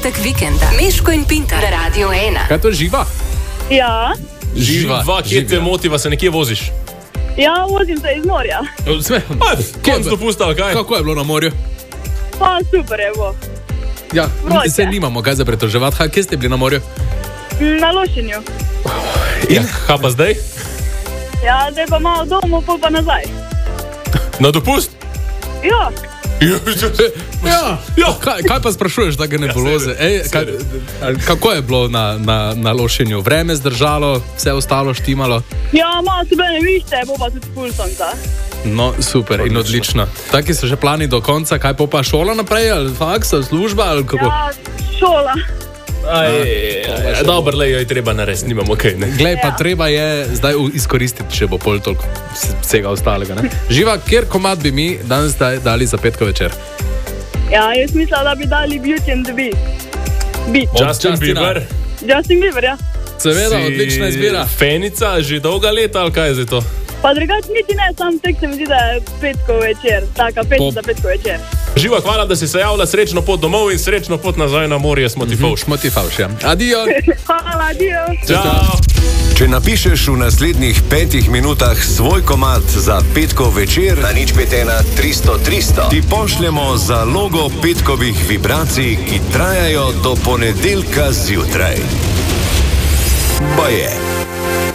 Tak vikenda. Meško in Pintar na Radio 1. Kaj to živa? Ja. Živa, kje te motiva, se nekje voziš? Ja, vozim se iz morja. Konc dopusta, ali kaj? Kako je bilo na morju? Pa super je bilo. Ja, Vroče. se nimamo kaj za pretoževati. Kje ste bili na morju? Na Lošinju. In? Kaj pa zdaj? Ja, zdaj pa malo domov, pol pa nazaj. Na dopust? Ja. Ja. Kaj pa sprašuješ, da ga ne boloze? Kako je bilo na Lošinju? Vreme zdržalo, vse ostalo štimalo? Ja, malo se ne vište, bo pa tudi ful sonca. No, super in odlično. Taki so že plani do konca, kaj pa šola naprej, ali faks, ali služba, ali kako? Ja, šola. Dobro, le jo je treba narediti, nimamo kaj. Glej, pa treba je zdaj izkoristiti, če bo pol toliko vsega ostalega. Ne? Živa, kjer komad bi mi danes dali za petkov večer? Ja, jaz mislila, da bi dali Beauty and the Beast. Justin Bieber? Justin Bieber, ja. Seveda, odlična izbira. Fenica, že dolga leta, ali kaj je za to? Pa drugače niti ne, sam tek se mi zdi, da je petkov večer. Taka pesem za petkov večer. Živa, hvala, da si se javila, srečno pot domov in srečno pot nazaj na morje, smo ti fauš. Smo ti fauš, ja. Adijo. Hvala, adijo. Čau. Če napišeš v naslednjih 5 minutah svoj komad za petkov večer na 051 300 300, ti pošljemo zalogo petkovih vibracij, ki trajajo do ponedeljka zjutraj. Baje.